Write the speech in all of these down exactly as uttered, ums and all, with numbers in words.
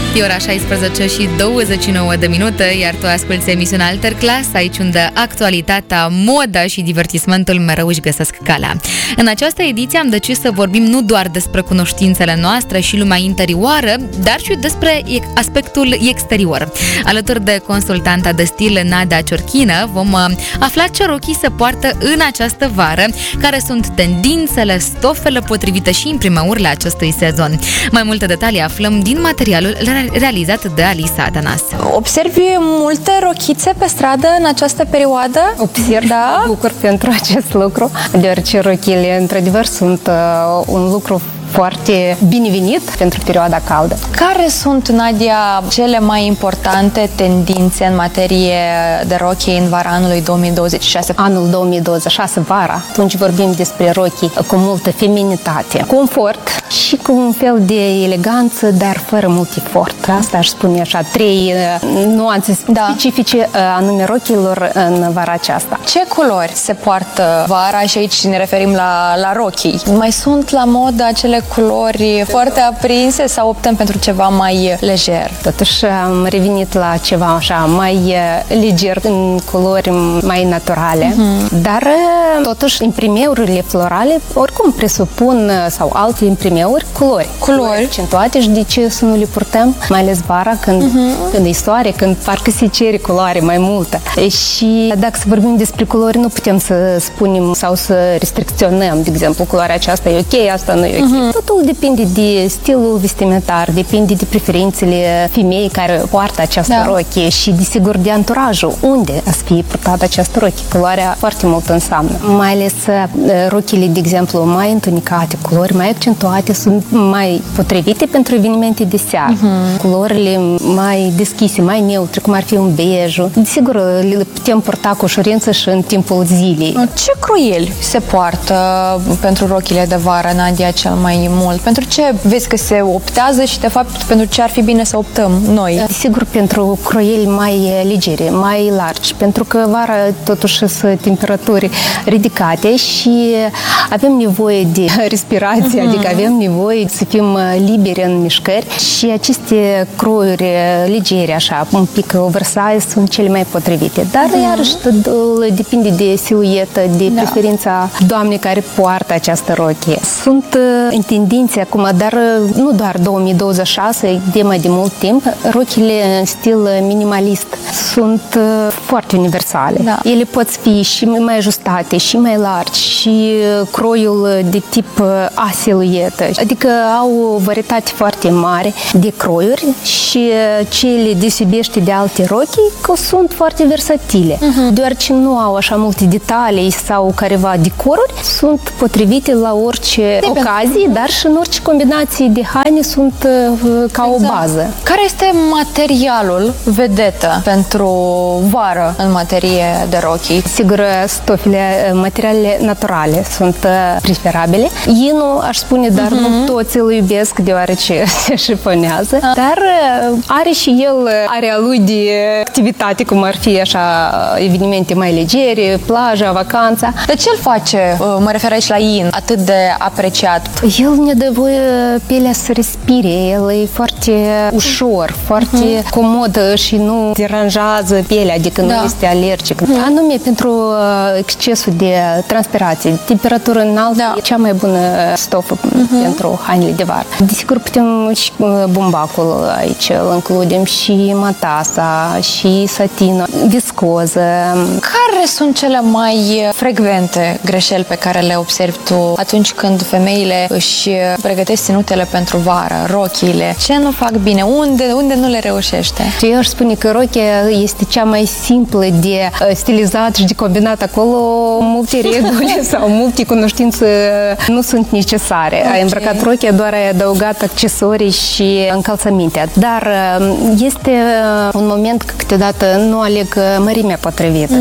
E ora șaisprezece și douăzeci și nouă de minute, iar tu asculți emisiunea Alterclass, aici unde actualitatea, moda și divertismentul mereu își găsesc calea. În această ediție am decis să vorbim nu doar despre cunoștințele noastre și lumea interioară, dar și despre aspectul exterior. Alături de consultanta de stil Nadia Ciorchină vom afla ce rochii se poartă în această vară, care sunt tendințele, stofele potrivite și imprimeurile acestui sezon. Mai multe detalii aflăm din materialul realizat de Alisa Atanas. Observi multe rochițe pe stradă în această perioadă? Observ, da? Bucur pentru acest lucru, deoarece rochile, într-adevăr, sunt uh, un lucru foarte binevenit pentru perioada caldă. Care sunt, Nadia, cele mai importante tendințe în materie de rochii în vara anului două mii douăzeci și șase? Anul două mii douăzeci și șase, vara, atunci vorbim despre rochii cu multă feminitate, confort și cu un fel de eleganță, dar fără mult efort. Asta aș spune așa, trei uh, nuanțe da. specifice uh, anume rochilor în vara aceasta. Ce culori se poartă vara? Și aici ne referim la, la rochii. Mai sunt la modă acele culori foarte aprinse sau optăm pentru ceva mai lejer? Totuși am revenit la ceva așa mai leger, în culori mai naturale, uh-huh. dar totuși imprimeurile florale oricum presupun sau alte imprimeuri culori. Culori. Accentuate și de ce să nu le purtăm, mai ales vara când, uh-huh. când e soare, când parcă se cere culoare mai multă. Și dacă să vorbim despre culori, nu putem să spunem sau să restricționăm, de exemplu, culoarea aceasta e ok, asta nu e ok. Uh-huh. Totul depinde de stilul vestimentar, depinde de preferințele femeii care poartă această da. rochie și, desigur, de anturajul. Unde a să fie purtată această rochie? Culoarea foarte mult înseamnă. Mai ales rochile, de exemplu, mai întunecate, culori mai accentuate, sunt mai potrivite pentru evenimente de seară. Uh-huh. Culorile mai deschise, mai neutre, cum ar fi un bejul. Desigur, le putem purta cu ușurință și în timpul zilei. Ce cruieli se poartă pentru rochile de vară, Nadia, cel mai mult? Pentru ce vezi că se optează și, de fapt, pentru ce ar fi bine să optăm noi? Sigur, pentru croieli mai legere, mai largi, pentru că vara totuși sunt temperaturi ridicate și avem nevoie de respirație, uh-huh. adică avem nevoie să fim liberi în mișcări și aceste croiuri legere, așa, un pic oversize, sunt cele mai potrivite. Dar, uh-huh. iarăși, depinde de siluetă, de da. preferința doamnei care poartă această rochie. Sunt în tendințe acum, dar nu doar două mii douăzeci și șase, de mai de mult timp, rochile în stil minimalist sunt foarte universale. Da. Ele pot fi și mai ajustate, și mai largi, și croiul de tip A siluetă. Adică au o varietate foarte mare de croiuri și ce le deosebește de alte rochii că sunt foarte versatile. Uh-huh. Deoarece nu au așa multe detalii sau careva decoruri, sunt potrivite la orice de ocazie, dar și în orice combinație de haine sunt uh, ca exact. o bază. Care este materialul vedetă pentru vară în materie de rochii? Sigur, stofele, materialele naturale sunt uh, preferabile. Inul, aș spune, dar uh-huh. nu toți îl iubesc, deoarece se șifonează, uh. dar uh, are și el area lui de activitate, cum ar fi așa evenimente mai legere, plaja, vacanța. De ce îl face, mă refer aici la in, atât de apreciat? El ne dă voie pielea să respire, el e foarte ușor, foarte uh-huh. comod și nu deranjează pielea, adică da. nu este alergic. Uh-huh. Anume, pentru excesul de transpirație, temperatură înaltă, da. e cea mai bună stofă uh-huh. pentru hainele de vară. Desigur, putem și bumbacul aici, îl includem și matasa, și satină, viscoză. Care sunt cele mai frecvente greșeli pe care le observi tu atunci când femeile își pregătesc ținutele pentru vară, rochiile? Ce nu fac bine? Unde, unde nu le reușește? Eu aș spune că rochia este cea mai simplă de stilizat și de combinat. Acolo multe reguli sau multe cunoștințe nu sunt necesare. Okay. Ai îmbrăcat rochia, doar ai adăugat accesorii și încălțămintea. Dar este un moment că câteodată nu aleg mărimea potrivită mm. sau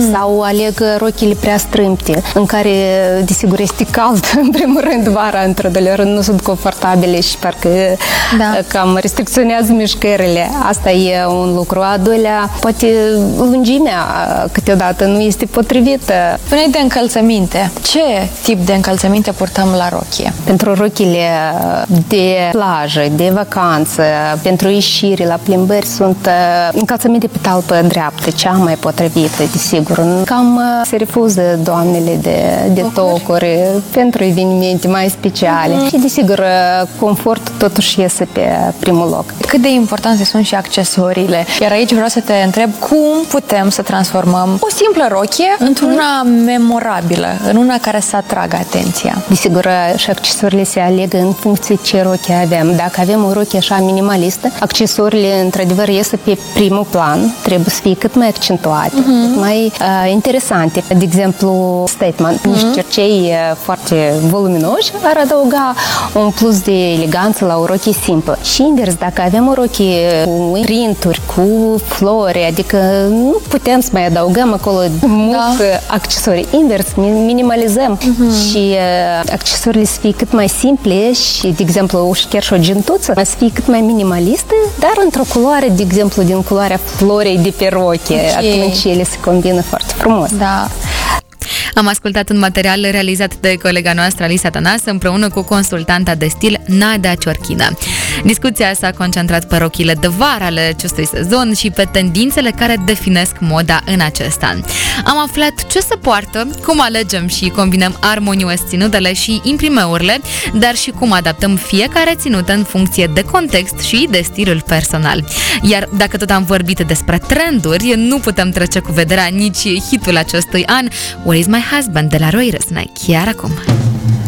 aleg rochile prea strâmte, în care, desigur, este cald, în primul rând, vara, într-adevăr, nu sunt confortabile și parcă da. cam restricționează mișcările. Asta e un lucru. A doilea, poate lungimea câteodată nu este potrivită. Spuneai de încălțăminte. Ce tip de încălțăminte purtăm la rochie? Pentru rochile de plajă, de vacanță, pentru ieșiri la plimbări, sunt încălțăminte pe talpă dreaptă, cea mai potrivită, desigur. Cam se refuză doamnele de, de tocuri pentru evenimente mai speciale. Mm-hmm. Și, desigur, confortul totuși iese pe primul loc. Cât de importante sunt și accesoriile? Iar aici vreau să te întreb cum putem să transformăm o simplă rochie într-una memorabilă, în una care să atragă atenția. Desigur, și accesoriile se aleg în funcție ce rochie avem. Dacă avem o rochie așa minimalistă, accesoriile, într-adevăr, iese pe primul plan, trebuie să fie cât mai accentuate, uh-huh. cât mai uh, interesante. De exemplu, statement, uh-huh. niște cercei uh, foarte voluminoși ar adăuga un plus de eleganță la o rochie simplă. Și invers, dacă avem o rochie cu printuri, cu flori, adică nu putem să mai adăugăm acolo mult da. accesorii. Invers, minimalizăm uh-huh. și uh, accesoriile să fie cât mai simple și, de exemplu, chiar și o gentuță să fie cât mai minimalistă, dar într-o culoare, de exemplu, din culoarea florei de pe rochie. Okay. Atunci ele se combină foarte frumos. Da. Am ascultat un material realizat de colega noastră, Alisa Tănase, împreună cu consultanta de stil, Nadia Ciorchină. Discuția s-a concentrat pe rochile de vară ale acestui sezon și pe tendințele care definesc moda în acest an. Am aflat ce se poartă, cum alegem și combinăm armonios ținutele și imprimeurile, dar și cum adaptăm fiecare ținută în funcție de context și de stilul personal. Iar dacă tot am vorbit despre trenduri, nu putem trece cu vederea nici hitul acestui an, Where is my husband, de la Roy Răsnai, chiar acum.